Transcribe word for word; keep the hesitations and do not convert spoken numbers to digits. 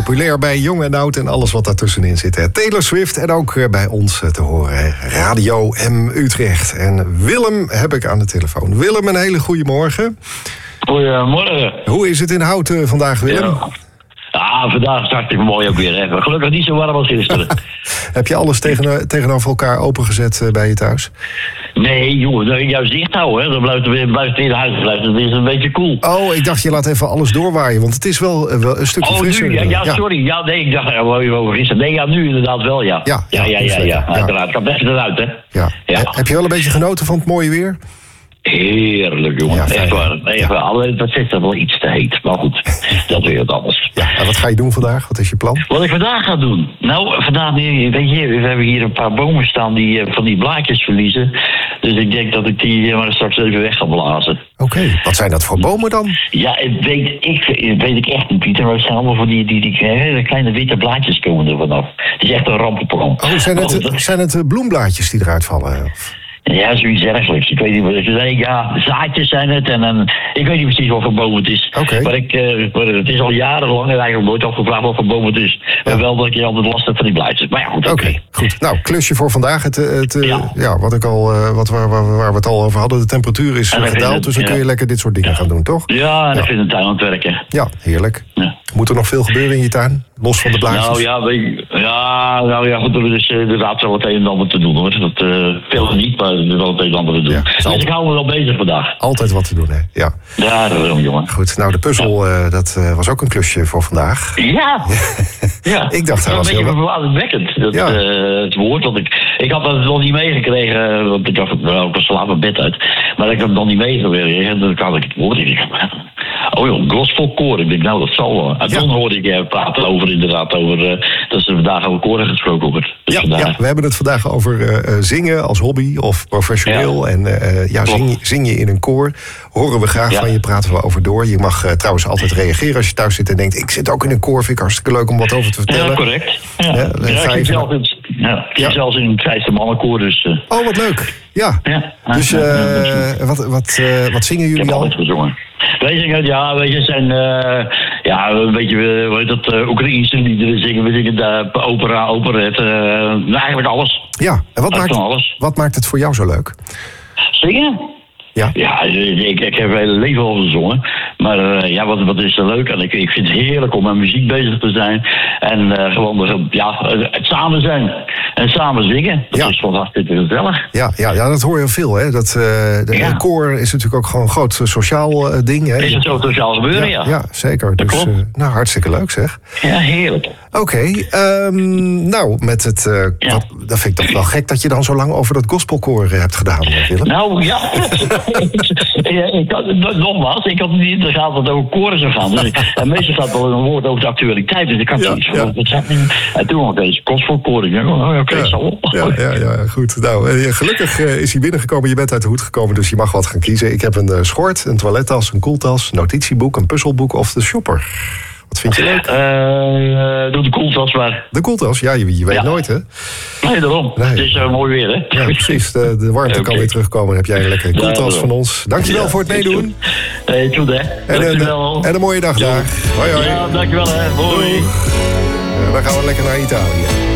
Populair bij jong en oud en alles wat daartussenin zit. Hè. Taylor Swift en ook bij ons te horen. Hè. Radio M Utrecht. En Willem heb ik aan de telefoon. Willem, een hele goede morgen. Goedemorgen. Hoe is het in Houten vandaag, Willem? Ja. Ah, vandaag is het hartstikke mooi ook weer. Hè. Gelukkig niet zo warm als gisteren. Heb je alles tegen, tegenover elkaar opengezet uh, bij je thuis? Nee, jongen, juist dicht houden. Hè. Dan blijft het weer, blijft het in huis. Blijft het weer een beetje koel. Oh, ik dacht je laat even alles doorwaaien. Want het is wel, uh, wel een stukje oh, frisser. Nu, ja, ja, sorry. Ja, nee, ik dacht ja, over gisteren. Nee, ja, nu inderdaad wel, ja. Ja, ja, ja, ja, ja, ja. Uiteraard. Het gaat best eruit, hè. Ja. Ja. Heb je wel een beetje genoten van het mooie weer? Heerlijk, jongen. Ja, echt waar. Echt waar. Alleen, dat zit er wel iets te heet. Maar goed, dat weer wat anders. Ja, en wat ga je doen vandaag? Wat is je plan? Wat ik vandaag ga doen? Nou, vandaag, weet je, we hebben hier een paar bomen staan die uh, van die blaadjes verliezen. Dus ik denk dat ik die uh, maar straks even weg ga blazen. Oké, okay. Wat zijn dat voor bomen dan? Ja, weet ik, weet ik echt niet, Pieter. Maar het zijn allemaal van die, die, die hele kleine witte blaadjes komen er vanaf. Het is echt een rampenplan. Oh, zijn het, oh, dat... zijn het bloemblaadjes die eruit vallen? Ja, zoiets dergelijks. Ik weet niet wat het is. Ja, zaadjes zijn het. En dan, ik weet niet precies wat voor boom het is. Okay. Maar ik, uh, het is al jarenlang en eigenlijk nooit afgevraagd wat voor boom het is. Ja. Maar wel dat je altijd last hebt van die blaadjes. Maar ja, goed, oké. Okay. Okay, goed. Nou, klusje voor vandaag. Het, het, ja. ja, wat ik al, uh, wat, waar, waar, waar we het al over hadden. De temperatuur is gedaald, het, dus dan ja. kun je lekker dit soort dingen ja. gaan doen, toch? Ja, en ja. ik vind het tuin aan het werken. Ja, heerlijk. Ja. Moet er nog veel gebeuren in je tuin? Los van de blaadjes? Nou ja, we, ja, nou ja goed, er is inderdaad wel het een en ander te doen, hoor. Dat uh, veel niet, maar er is wel het een en ander te doen. Ja, dus altijd... ik hou me wel bezig vandaag. Altijd wat te doen, hè? Ja, ja dat is wel, jongen. Goed, nou de puzzel, ja. uh, dat uh, was ook een klusje voor vandaag. Ja! ja. Ik dacht, dat was een beetje verbazingwekkend, dat ja. uh, het woord. Dat ik, ik had dat nog niet meegekregen, want ik dacht, nou, ik slaap mijn bed uit. Maar ik heb het nog niet meegekregen, en dan had ik het woord. Ik dacht, oh joh, gospelkoor. Ik denk, nou, dat zal wel. En ja. toen hoorde ik je praten over, inderdaad, over uh, dat ze vandaag over koren gesproken wordt. Dus ja, ja, we hebben het vandaag over uh, zingen als hobby of professioneel. Ja. En uh, ja, zing, zing je in een koor. Horen we graag ja. van je, praten we over door. Je mag uh, trouwens altijd reageren als je thuis zit en denkt, ik zit ook in een koor, vind ik hartstikke leuk om wat over te vertellen. Ja, correct. Ja, ja, ja, ik zit zelf in, ja, ja. zelfs in een Krijste mannenkoor. Dus, uh... oh, wat leuk. Ja. ja. Dus uh, ja, ja, wat, wat, uh, wat zingen jullie al? Ik heb altijd gezongen. Wij zingen, ja, weet je, zijn, uh, ja, een beetje, uh, weet dat, uh, Oekraïense liederen zingen. We zingen uh, opera, operet, uh, eigenlijk alles. Ja, en wat maakt, alles. wat maakt het voor jou zo leuk? Zingen? Ja, ja ik, ik heb mijn hele leven al gezongen. Maar uh, ja, wat, wat is er leuk? En ik, ik vind het heerlijk om met muziek bezig te zijn. En uh, gewoon ja, het samen zijn. En samen zingen. Dat ja. is wel hartstikke gezellig. Ja, ja, ja, dat hoor je veel. Hè? Dat, uh, de ja. koor is natuurlijk ook gewoon een groot sociaal uh, ding. Hè? Is het zo sociaal gebeuren, ja. Ja, ja zeker. Dat dus, klopt. Uh, nou, hartstikke leuk zeg. Ja, heerlijk. Oké, okay, um, nou, met het, uh, ja. wat, dat vind ik toch wel gek dat je dan zo lang over dat gospelkoor hebt gedaan, Willem. Nou, ja. ik had, nogmaals, ik had niet in de gaten dat het over koren zou gaan. Dus ik, en meestal gaat wel een woord over de actualiteit. Dus ik had zoiets ja, ja. van, en toen had deze gospelkoor. Ik dacht, oh, oké, okay, ja. zal ja, ja, ja, goed. Nou, gelukkig uh, is hij binnengekomen. Je bent uit de hoed gekomen, dus je mag wat gaan kiezen. Ik heb een uh, schort, een toilettas, een koeltas, een notitieboek, een puzzelboek of de shopper. Wat vind je leuk? Uh, doe de koeltas maar. De koeltas, ja, je, je weet ja. nooit, hè? Nee, daarom. Nee. Het is uh, mooi weer, hè? Ja, precies. De, de warmte okay. kan weer terugkomen. Dan heb jij een lekkere koeltas ja, van ons. Dankjewel ja, voor het meedoen. Hey, het goed, hè? En een, en een mooie dag daar. Hoi, hoi. Ja, dankjewel, hè. Hoi. Ja, dan gaan we lekker naar Italië.